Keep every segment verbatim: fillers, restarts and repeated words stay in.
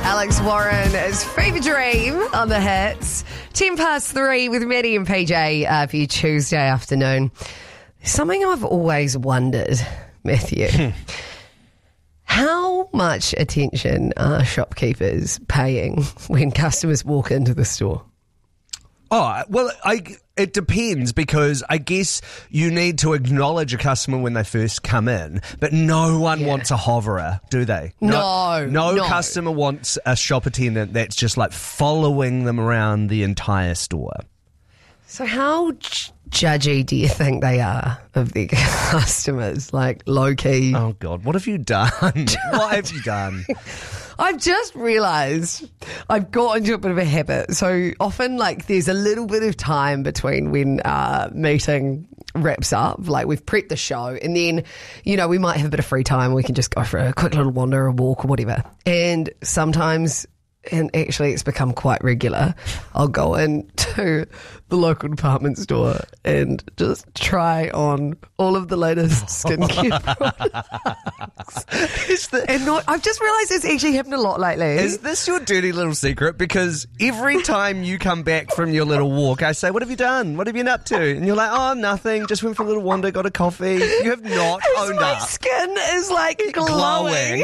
Alex Warren is Fever Dream on the hits. ten past three with Maddie and P J uh, for your Tuesday afternoon. Something I've always wondered, Matthew. How much attention are shopkeepers paying when customers walk into the store? Oh, well, I, it depends, because I guess you need to acknowledge a customer when they first come in, but no one Yeah. wants a hoverer, do they? No, no. no. customer wants a shop attendant that's just like following them around the entire store. So how j- judgy do you think they are of their customers? Like, low-key? Oh, God, what have you done? What have you done? I've just realised I've got into a bit of a habit. So often, like, there's a little bit of time between when uh, meeting wraps up. Like, we've prepped the show, and then, you know, we might have a bit of free time. We can just go for a quick little wander, a walk, or whatever. And sometimes, and actually it's become quite regular, I'll go into the local department store and just try on all of the latest skincare products. Is, the, And not, I've just realised it's actually happened a lot lately. is this your dirty little secret? Because every time you come back from your little walk, I say, what have you done? What have you been up to? And you're like, oh, nothing. Just went for a little wander, got a coffee. You have not owned my up. skin is like glowing.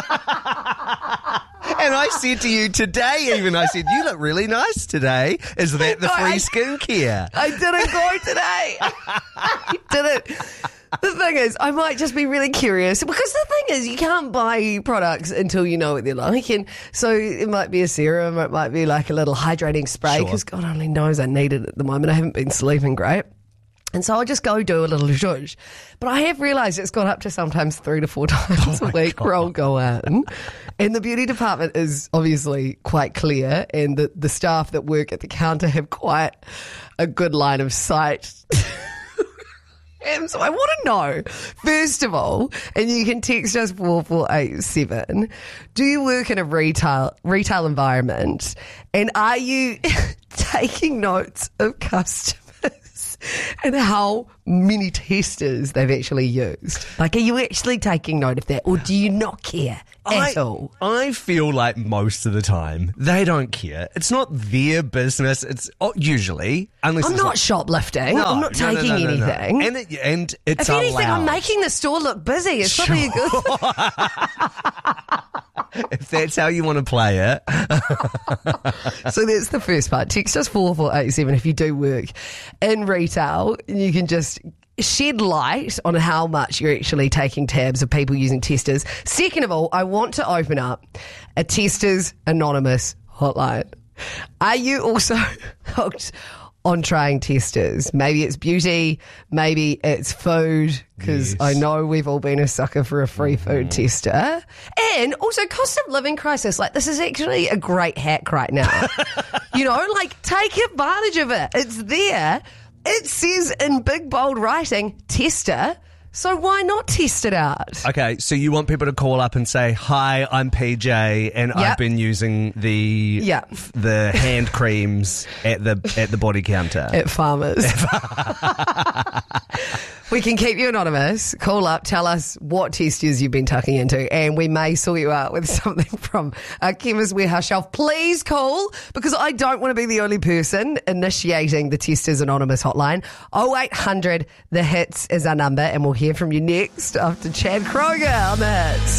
And I said to you today, even, I said, you look really nice today. Is that the No, free I- skincare? I didn't go today. I didn't. The thing is, I might just be really curious, because the thing is, you can't buy products until you know what they're like. And so it might be a serum, it might be like a little hydrating spray, Sure. because God only knows I need it at the moment. I haven't been sleeping great. And so I'll just go do a little zhuzh. But I have realised it's gone up to sometimes three to four times Oh a week where I'll go in. And the beauty department is obviously quite clear, and the, the staff that work at the counter have quite a good line of sight. And so I want to know, first of all, and you can text us four four eight seven, do you work in a retail retail environment, and are you taking notes of customers and how many testers they've actually used? Like, are you actually taking note of that, or do you not care at I, all? I feel like most of the time they don't care. It's not their business. It's oh, usually, unless I'm it's not like, shoplifting. No, I'm not no, no, taking no, no, no. anything. And it, and it's If anything, allowed. I'm making the store look busy. It's probably a good thing. If that's how you want to play it. So that's the first part. Text us four four eight seven if you do work in retail. You can just shed light on how much you're actually taking tabs of people using testers. Second of all, I want to open up a Testers Anonymous hotline. Are you also hooked on trying testers? Maybe it's beauty, maybe it's food, because Yes. I know we've all been a sucker for a free food tester. And also cost of living crisis. Like, this is actually a great hack right now. You know, like, take advantage of it. It's there. It says in big bold writing, tester. So why not test it out? Okay, so you want people to call up and say, "Hi, I'm P J, and I've Yep. been using the Yep. f- the hand creams at the at the body counter." At Farmers. We can keep you anonymous. Call up, tell us what testers you've been tucking into, and we may sort you out with something from a Chemist Warehouse shelf. Please call, because I don't want to be the only person initiating the Testers Anonymous hotline. oh eight hundred, the hits is our number, and we'll hear from you next after Chad Kroger on the hits.